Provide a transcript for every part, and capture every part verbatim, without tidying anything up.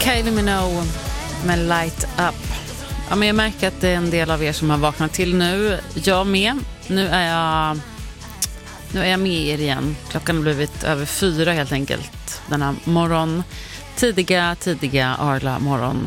Kylie Minogue med Light Up. Ja, men jag märker att det är en del av er som har vaknat till nu. Jag med. Nu är jag, nu är jag med er igen. Klockan har blivit över fyra helt enkelt. Denna morgon. Tidiga, tidiga Arla morgon.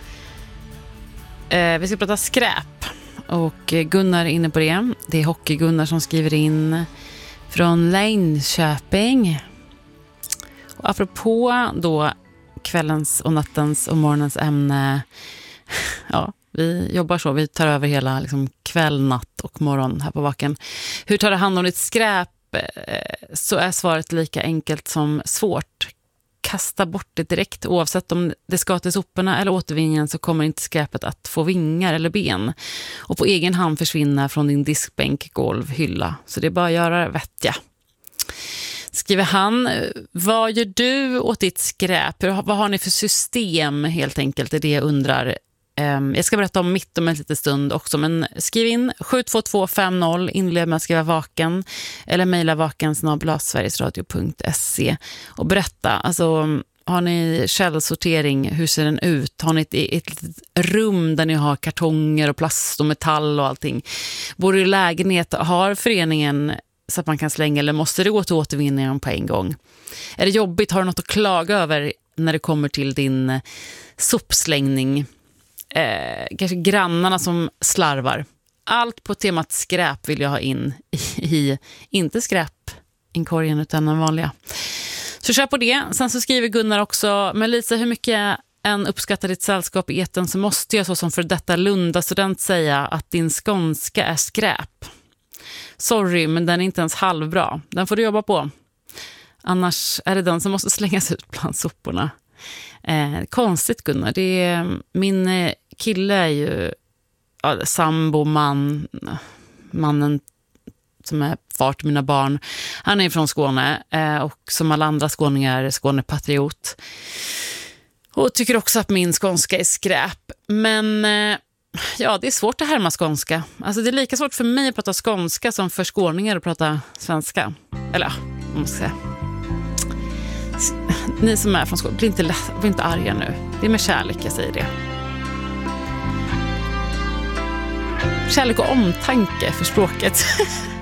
Eh, vi ska prata skräp. Och Gunnar är inne på det. Det är Hockey-Gunnar som skriver in från Linköping. Och apropå då kvällens och nattens och morgonens ämne. Ja, vi jobbar så. Vi tar över hela liksom, kväll, natt och morgon här på Vaken. Hur tar det hand om ditt skräp? Så är svaret lika enkelt som svårt. Kasta bort det direkt. Oavsett om det ska till soporna eller återvinningen så kommer inte skräpet att få vingar eller ben. Och på egen hand försvinna från din diskbänk, golv, hylla. Så det är bara att göra vettiga. Skriver han, vad gör du åt ditt skräp? Vad har ni för system helt enkelt? Det är det jag undrar. Jag ska berätta om mitt om en liten stund också. Men skriv in sju två två fem noll, inled med att skriva vaken. Eller mejla vaken snabel-a sverigesradio punkt se. Och berätta, alltså har ni källsortering? Hur ser den ut? Har ni ett, ett, ett rum där ni har kartonger och plast och metall och allting? Bor du i lägenhet? Har föreningen så att man kan slänga eller måste det gå till återvinningen på en gång? Är det jobbigt? Har du något att klaga över när det kommer till din sopslängning? Eh, kanske grannarna som slarvar. Allt på temat skräp vill jag ha in i, i inte skräp inkorgen utan den vanliga. Så kör på det. Sen så skriver Gunnar också, men Lisa, hur mycket än uppskattar ditt sällskap i eten så måste jag så som för detta Lunda student säga att din skånska är skräp. Sorry, men den är inte ens halvbra. Den får du jobba på. Annars är det den som måste slängas ut bland soporna. Eh, konstigt Gunnar. Det är, min kille är ju ja, sambo, man, mannen som är far till mina barn. Han är från Skåne eh, och som alla andra skåningar Skånepatriot. Och tycker också att min skånska är skräp. Men eh, ja, det är svårt att härma skånska. Alltså det är lika svårt för mig att prata skånska som för skåningar att prata svenska. Eller ja, man måste säga. Ni som är från Skåne, bli inte, bli inte arga nu. Det är med kärlek jag säger det. Kärlek och omtanke för språket.